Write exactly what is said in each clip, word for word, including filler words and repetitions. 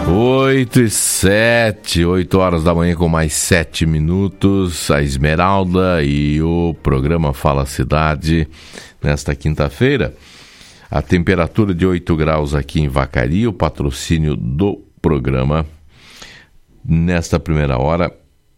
Oito e sete, oito horas da manhã com mais sete minutos, a Esmeralda e o programa Fala Cidade nesta quinta-feira. A temperatura de oito graus aqui em Vacaria, o patrocínio do programa nesta primeira hora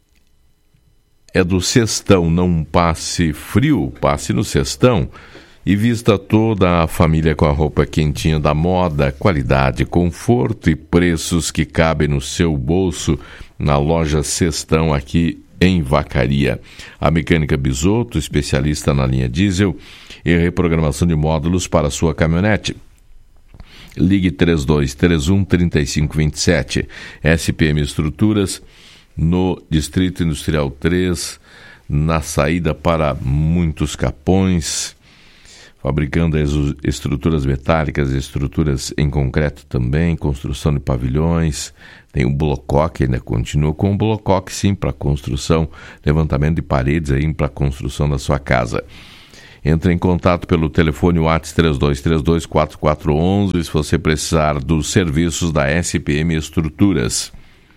é do Cestão. Não passe frio, passe no Cestão e vista toda a família com a roupa quentinha da moda, qualidade, conforto e preços que cabem no seu bolso na loja Cestão aqui em Vacaria. A Mecânica Bisotto, especialista na linha diesel e reprogramação de módulos para sua caminhonete. Ligue três dois três um, três cinco dois sete. S P M Estruturas, no Distrito Industrial três, na saída para Muitos Capões, fabricando estruturas metálicas, estruturas em concreto também, construção de pavilhões. Tem o Blocoque, ainda continua com o Blocoque, sim, para construção, levantamento de paredes aí para a construção da sua casa. Entre em contato pelo telefone WhatsApp três dois três dois, quatro quatro um um se você precisar dos serviços da S P M Estruturas.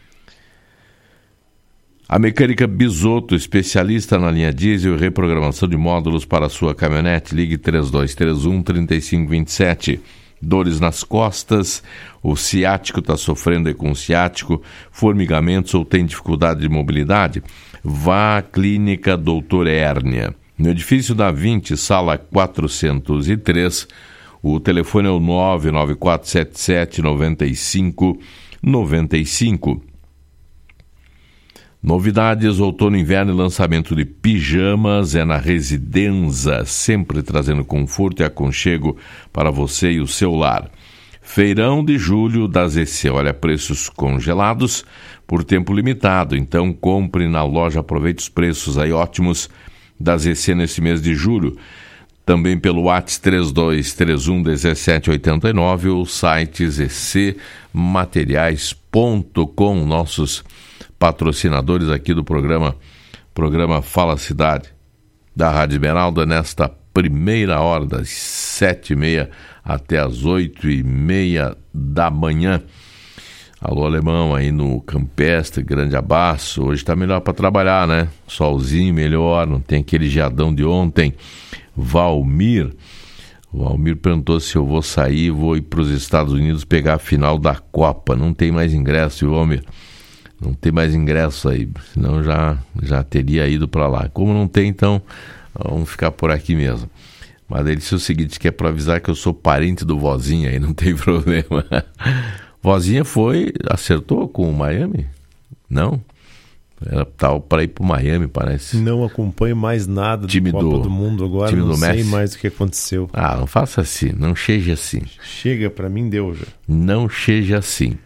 A Mecânica Bisotto, especialista na linha diesel e reprogramação de módulos para a sua caminhonete. Ligue três dois três um, três cinco dois sete. Dores nas costas, o ciático está sofrendo aí com o ciático, formigamentos ou tem dificuldade de mobilidade? Vá à Clínica Doutor Hérnia. No edifício da vinte, sala quatrocentos e três, o telefone é o nove nove quatro sete sete, nove cinco nove cinco. Novidades, outono, inverno e lançamento de pijamas é na Residenza, sempre trazendo conforto e aconchego para você e o seu lar. Feirão de julho da Z C, olha, preços congelados por tempo limitado, então compre na loja, aproveite os preços aí ótimos da Z C nesse mês de julho. Também pelo WhatsApp três dois três um, um sete oito nove ou site z c materiais ponto com, nossos patrocinadores aqui do programa, programa Fala Cidade, da Rádio Esmeralda, nesta primeira hora, das sete e meia até as oito e meia da manhã. Alô, alemão, aí no Campestre, grande abraço. Hoje está melhor para trabalhar, né? Solzinho melhor, não tem aquele geadão de ontem. Valmir, Valmir perguntou se eu vou sair, vou ir para os Estados Unidos pegar a final da Copa. Não tem mais ingresso, Valmir. Não tem mais ingresso aí, senão já, já teria ido para lá. Como não tem, então, vamos ficar por aqui mesmo. Mas ele disse o seguinte, que é para avisar que eu sou parente do Vozinha, aí não tem problema. Vozinha foi, acertou com o Miami? Não? Era tal para ir para o Miami, parece. Não acompanho mais nada time do Copa do, do Mundo agora, time não do sei Messi. mais o que aconteceu. Ah, não faça assim, não seja assim. Chega, para mim deu já. Não seja assim.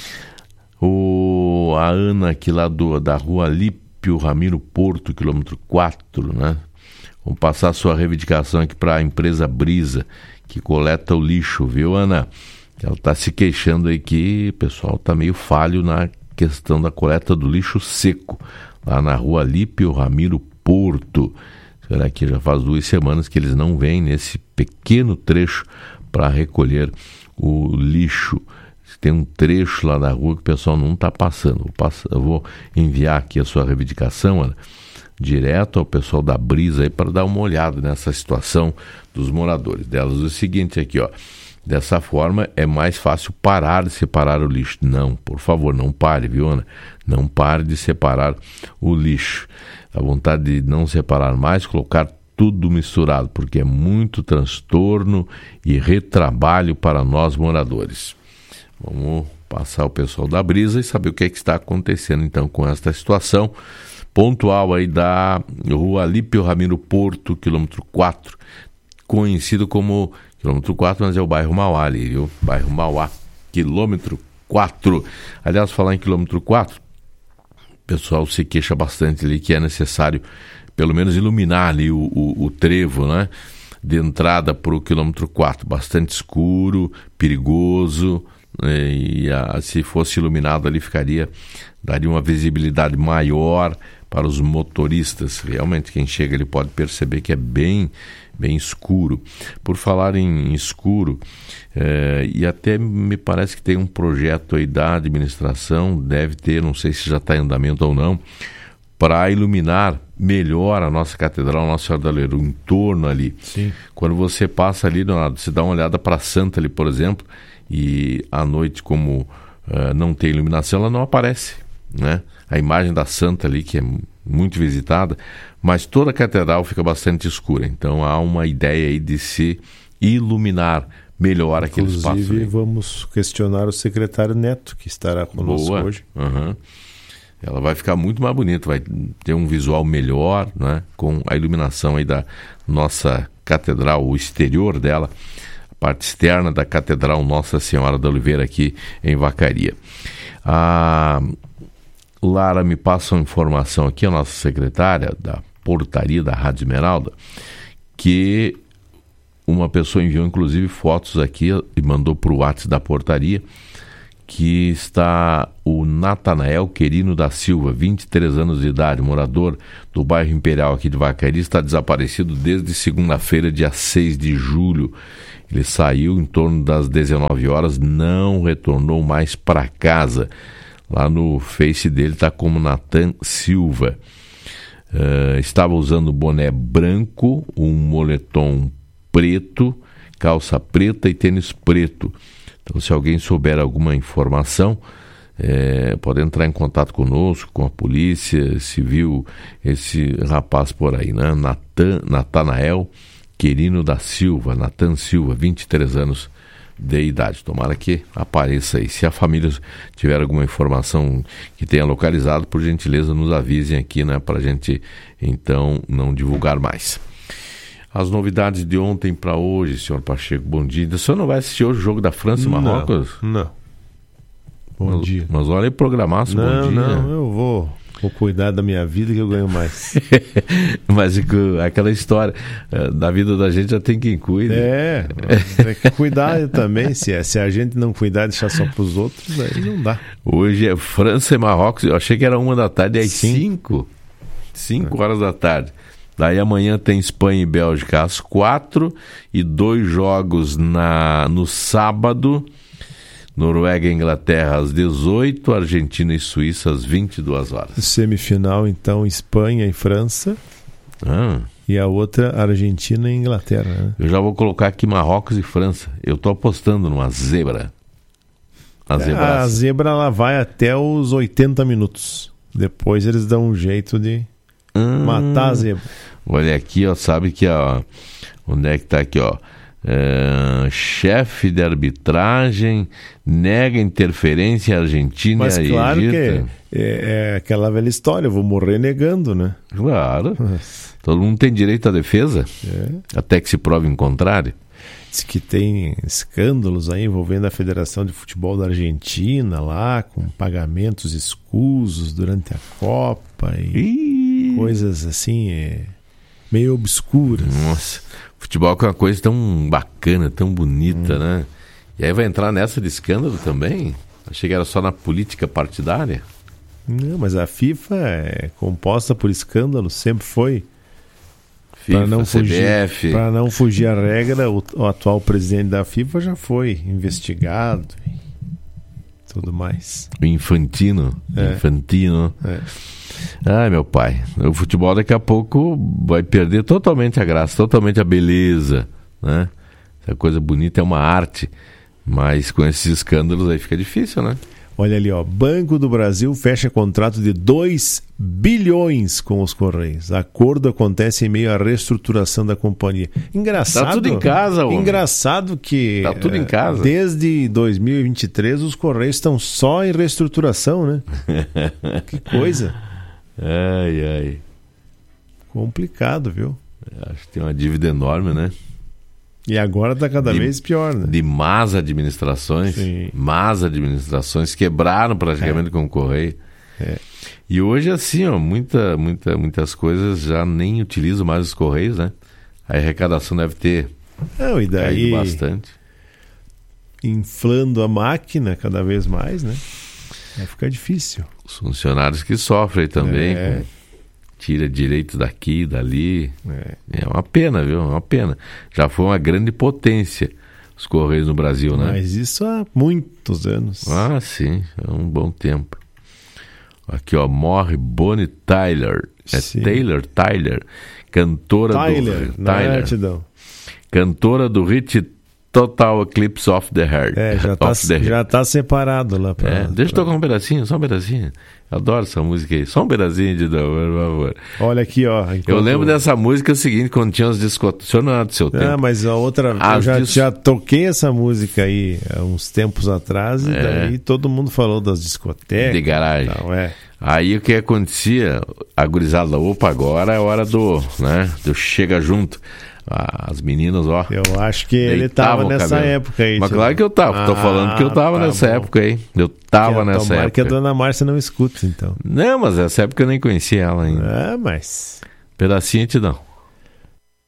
O, a Ana aqui lá do, da rua Alípio Ramiro Porto, quilômetro quatro, né? Vamos passar a sua reivindicação aqui para a empresa Brisa, que coleta o lixo, viu, Ana? Ela está se queixando aí que o pessoal está meio falho na questão da coleta do lixo seco, lá na rua Alípio Ramiro Porto. Será que já faz duas semanas que eles não vêm nesse pequeno trecho para recolher o lixo? Tem um trecho lá da rua que o pessoal não está passando. Vou, passar, eu vou enviar aqui a sua reivindicação, Ana, direto ao pessoal da Brisa aí para dar uma olhada nessa situação dos moradores. Delas o seguinte aqui, ó. Dessa forma é mais fácil parar de separar o lixo. Não, por favor, não pare, viu, Ana? Não pare de separar o lixo. A vontade de não separar mais, colocar tudo misturado, porque é muito transtorno e retrabalho para nós moradores. Vamos passar o pessoal da Brisa e saber o que é que está acontecendo então com esta situação pontual aí da rua Alípio Ramiro Porto, quilômetro quatro, conhecido como quilômetro quatro, mas é o bairro Mauá ali, viu? Bairro Mauá, quilômetro quatro. Aliás, falar em quilômetro quatro, o pessoal se queixa bastante ali que é necessário pelo menos iluminar ali o, o, o trevo, né? De entrada para o quilômetro quatro, bastante escuro, perigoso, e a, se fosse iluminado ali ficaria, daria uma visibilidade maior para os motoristas. Realmente, quem chega ele pode perceber que é bem, bem escuro. Por falar em escuro, é, e até me parece que tem um projeto aí da administração, deve ter, não sei se já está em andamento ou não, para iluminar melhor a nossa catedral, Nossa Senhora da Leira, o entorno ali. Sim. Quando você passa ali, você dá uma olhada para a Santa ali, por exemplo, e à noite, como uh, não tem iluminação, ela não aparece, né? A imagem da Santa ali, que é muito visitada, mas toda a catedral fica bastante escura. Então há uma ideia aí de se iluminar melhor aquele espaço. Inclusive, vamos questionar o secretário Neto, que estará conosco Boa. hoje. Uhum. Ela vai ficar muito mais bonita, vai ter um visual melhor, né? Com a iluminação aí da nossa catedral, o exterior dela, a parte externa da catedral Nossa Senhora da Oliveira aqui em Vacaria. A Lara me passa uma informação aqui, a nossa secretária da portaria da Rádio Esmeralda, que uma pessoa enviou inclusive fotos aqui e mandou para o WhatsApp da portaria, que está o Natanael Querino da Silva, vinte e três anos de idade, morador do bairro Imperial aqui de Vacaria, está desaparecido desde segunda-feira, dia seis de julho. Ele saiu em torno das dezenove horas, não retornou mais para casa. Lá no Face dele está como Natan Silva. Uh, estava usando boné branco, um moletom preto, calça preta e tênis preto. Então, se alguém souber alguma informação, é, pode entrar em contato conosco, com a polícia, se viu esse rapaz por aí, né? Natan, Natanael Querino da Silva, Natan Silva, vinte e três anos de idade. Tomara que apareça aí. Se a família tiver alguma informação que tenha localizado, por gentileza, nos avisem aqui, né? Para a gente, então, não divulgar mais. As novidades de ontem para hoje, senhor Pacheco, bom dia. O senhor não vai assistir hoje o jogo da França e Marrocos? Não, não. Bom mas, dia. Mas olha aí, programaço, não, bom dia. Não, eu vou, vou cuidar da minha vida que eu ganho mais. Mas aquela história, da vida da gente já tem quem cuida. É, tem que cuidar também. Se, se a gente não cuidar e deixar só para os outros, aí não dá. Hoje é França e Marrocos, eu achei que era uma da tarde, é às cinco. Cinco horas da tarde. Daí amanhã tem Espanha e Bélgica às quatro e dois jogos na, no sábado, Noruega e Inglaterra às dezoito, Argentina e Suíça às vinte e duas horas. Semifinal, então, Espanha e França. Ah. E a outra, Argentina e Inglaterra. Né? Eu já vou colocar aqui Marrocos e França. Eu estou apostando numa zebra. A zebra, a zebra ela vai até os oitenta minutos. Depois eles dão um jeito de hum. matar a zebra. Olha aqui, ó, sabe que ó, onde é que tá aqui, ó? É, chefe de arbitragem nega interferência em Argentina Mas e claro Egito. que é, é aquela velha história, eu vou morrer negando, né? Claro. Todo mundo tem direito à defesa, é. até que se prove em contrário. Diz que tem escândalos aí envolvendo a Federação de Futebol da Argentina lá, com pagamentos escusos durante a Copa e Ih. coisas assim, é, meio obscuras. Nossa, futebol é uma coisa tão bacana, tão bonita, hum. né? E aí vai entrar nessa de escândalo também? Achei que era só na política partidária. Não, mas a FIFA é composta por escândalos, sempre foi. FIFA, para não C B F. fugir, para não fugir à regra, o, o atual presidente da FIFA já foi investigado e tudo mais. O Infantino. É. Infantino. É. Ai, meu pai, o futebol daqui a pouco vai perder totalmente a graça, totalmente a beleza, né? Essa coisa bonita é uma arte, mas com esses escândalos aí fica difícil, né? Olha ali, ó, Banco do Brasil fecha contrato de dois bilhões com os Correios. Acordo acontece em meio à reestruturação da companhia. Engraçado. Tá tudo em casa, homem. Engraçado que tá tudo em casa. Desde dois mil e vinte e três os Correios estão só em reestruturação, né? Que coisa. Ai, ai. Complicado, viu? Acho que tem uma dívida enorme, né? E agora está cada de, vez pior, né? De más administrações. Sim. Más administrações quebraram praticamente é. com o Correio. É. E hoje, assim, ó, muita, muita, muitas coisas já nem utilizam mais os Correios, né? A arrecadação deve ter Não, e daí, caído bastante. Inflando a máquina cada vez mais, né? Vai ficar difícil. Os funcionários que sofrem também é. tira direito daqui, dali. É. é uma pena, viu? É uma pena. Já foi uma grande potência os Correios no Brasil, né? Mas isso há muitos anos. Ah, sim. É um bom tempo. Aqui, ó. Morre Bonnie Tyler. É sim. Taylor? Tyler. Cantora Tyler, do... Tyler. Tyler. Cantora do hit Total Eclipse of the Heart. É, já tá, já tá separado lá. Pra, é, deixa pra... eu tocar um pedacinho, só um pedacinho. Adoro essa música aí. Só um pedacinho de novo, por favor. Olha aqui, ó. Enquanto... Eu lembro dessa música, é o seguinte, quando tinha os discos... O senhor não é do seu tempo. Ah, mas a outra... As eu já, dis... já toquei essa música aí há uns tempos atrás e é. daí todo mundo falou das discotecas. De garagem. Tal, é. Aí o que acontecia? A gurizada, opa, agora é hora do... né? Do chega junto. As meninas, ó. Eu acho que ele tava nessa cabelo. época aí. Mas claro que eu tava. Ah, tô falando que eu tava tá nessa bom. época aí. Eu tava que, nessa tomara época. Que a dona Márcia não escuta, então. Não, mas essa época eu nem conhecia ela ainda. Ah, mas... Pedacinho te dão.